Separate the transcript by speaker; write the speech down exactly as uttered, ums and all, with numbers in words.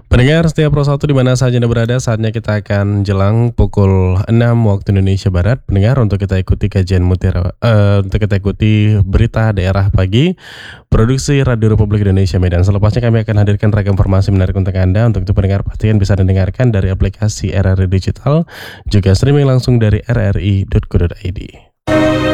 Speaker 1: Pendengar setiap Pro satu di mana saja Anda berada, saatnya kita akan jelang pukul enam waktu Indonesia Barat. Pendengar, untuk kita ikuti kajian mutiara, uh, untuk kita ikuti berita daerah pagi, produksi Radio Republik Indonesia Medan. Selepasnya kami akan hadirkan ragam informasi menarik untuk Anda. Untuk itu pendengar pastikan bisa mendengarkan dari aplikasi R R I Digital, juga streaming langsung dari r r i dot co dot i d.